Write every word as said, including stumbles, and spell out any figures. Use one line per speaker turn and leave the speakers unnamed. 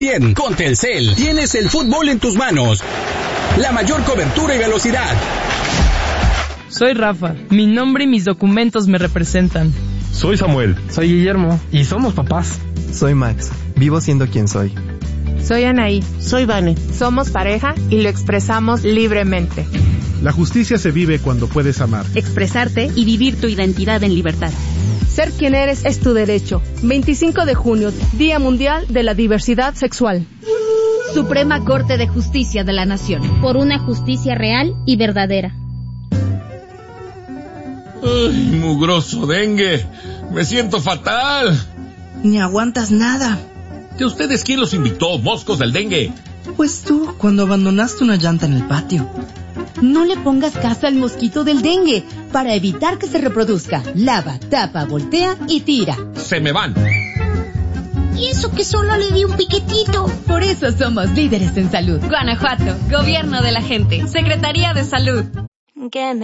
Bien, con Telcel tienes el fútbol en tus manos. La mayor cobertura y velocidad.
Soy Rafa. Mi nombre y mis documentos me representan.
Soy Samuel.
Soy Guillermo. Y somos papás.
Soy Max. Vivo siendo quien soy.
Soy Anaí.
Soy Vane.
Somos pareja y lo expresamos libremente.
La justicia se vive cuando puedes amar,
expresarte y vivir tu identidad en libertad.
Ser quien eres es tu derecho. veinticinco de junio, Día Mundial de la Diversidad Sexual.
Suprema Corte de Justicia de la Nación. Por una justicia real y verdadera.
¡Ay, mugroso dengue! ¡Me siento fatal!
Ni aguantas nada.
¿De ustedes quién los invitó, moscos del dengue?
Pues tú, cuando abandonaste una llanta en el patio.
No le pongas caso al mosquito del dengue. Para evitar que se reproduzca, lava, tapa, voltea y tira.
¡Se me van!
Y eso que solo le di un piquetito.
Por eso somos líderes en salud.
Guanajuato, Gobierno de la Gente, Secretaría de Salud.